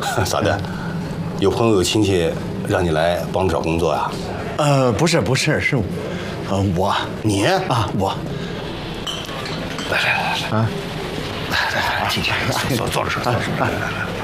咋的？有朋友有亲戚让你来帮着找工作呀？ 不是，是，我你啊，我。 来啊！来，进去，坐着说，坐着说，来。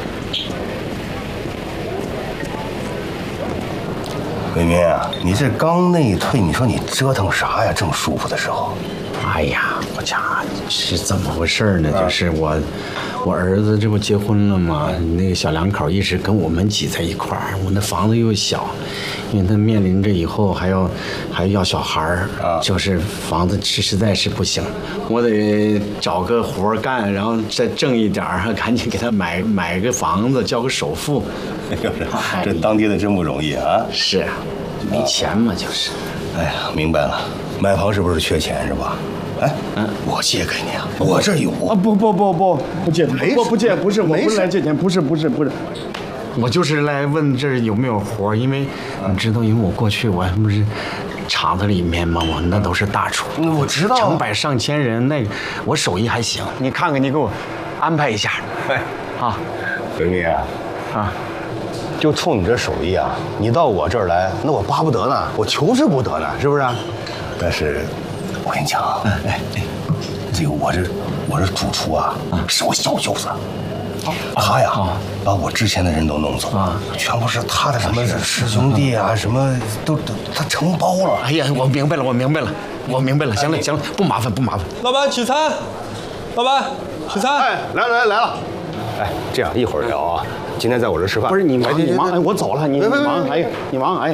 伟民啊，你这刚内退，你说你折腾啥呀？正舒服的时候。 哎呀，我家是怎么回事呢？就是我儿子这不结婚了吗？那个小两口一直跟我们挤在一块儿，我那房子又小，因为他面临着以后还要小孩儿，就是房子实在是不行，我得找个活干，然后再挣一点儿，赶紧给他买个房子，交个首付。 这当爹的真不容易啊！ 是，没钱嘛，就是。 哎呀，明白了，买房是不是缺钱是吧？哎，我借给你啊，我这有啊！ 不借，不借，不是，我不是来借钱，不是，我就是来问这有没有活，因为你知道，因为我过去我不是厂子里面嘛，我那都是大厨， 我知道， 成百上千人，那我手艺还行，你看看，你给我安排一下，啊， 伟民啊，就冲你这手艺啊，你到我这儿来，那我巴不得呢，我求之不得呢，是不是？但是。我跟你讲啊，这个我这主厨啊，是我小舅子，他呀把我之前的人都弄走了，全部是他的什么师兄弟啊，什么都他承包了。 哎呀，我明白了，行了，不麻烦。 老板取餐，老板取餐。 哎，来了。哎，这样一会儿聊啊，今天在我这吃饭。 不是你忙，哎，我走了，你忙，哎，你忙，哎。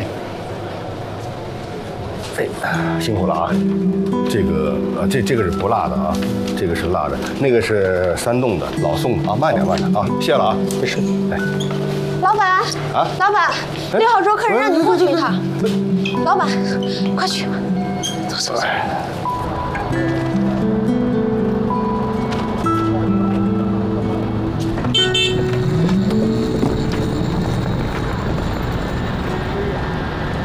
辛苦了啊！这个这个是不辣的啊，这个是辣的，那个是山洞的老宋的啊，慢点啊，谢了啊，没事。哎， 老板啊，老板，刘好桌客人让你过去一趟。老板，快去吧，走。